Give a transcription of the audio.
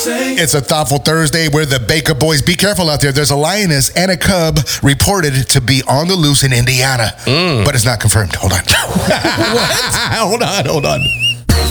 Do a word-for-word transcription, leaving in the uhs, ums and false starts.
It's a thoughtful Thursday where the Baker boys, be careful out there. There's a lioness and a cub reported to be on the loose in Indiana, mm. but it's not confirmed. Hold on. What? hold on, hold on.